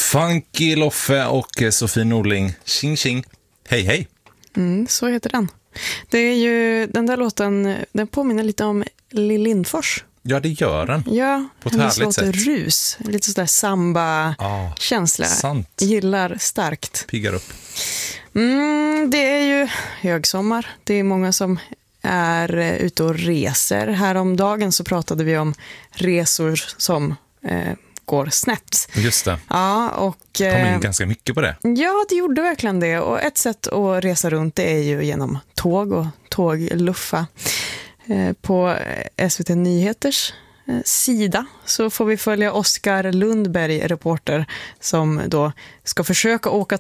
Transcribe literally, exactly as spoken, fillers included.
Funky Loffe och Sofie Nordling. Tjing tjing. Hej hej. Mm, så heter den. Det är ju, den där låten, den påminner lite om Lill Lindfors. Ja, det gör den. Ja, på ett hennes härligt låter sätt. Rus. Lite sådär samba-känsla. Ah, sant. Gillar starkt. Piggar upp. Mm, det är ju högsommar. Det är många som är ute och reser. Häromdagen så pratade vi om resor som eh, går snett. Just det. Ja, och Kom in eh, ganska mycket på det. ja, det gjorde verkligen det. Och ett sätt att resa runt det är ju genom tåg och tågluffa. Eh, på S V T Nyheters eh, sida så får vi följa Oskar Lundberg, reporter, som då ska försöka åka